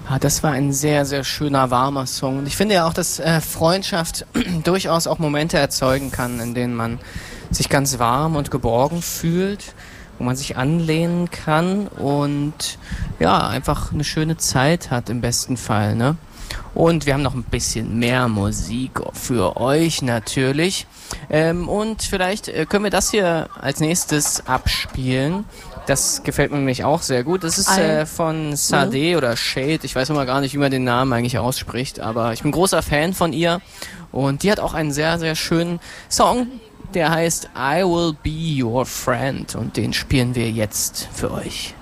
Ah, das war ein sehr, sehr schöner, warmer Song. Und ich finde ja auch, dass Freundschaft durchaus auch Momente erzeugen kann, in denen man sich ganz warm und geborgen fühlt, wo man sich anlehnen kann und ja, einfach eine schöne Zeit hat im besten Fall, ne? Und wir haben noch ein bisschen mehr Musik für euch natürlich. Und vielleicht können wir das hier als nächstes abspielen. Das gefällt mir nämlich auch sehr gut. Das ist von Sade oder Shade. Ich weiß immer gar nicht, wie man den Namen eigentlich ausspricht. Aber ich bin großer Fan von ihr. Und die hat auch einen sehr, sehr schönen Song. Der heißt I Will Be Your Friend. Und den spielen wir jetzt für euch.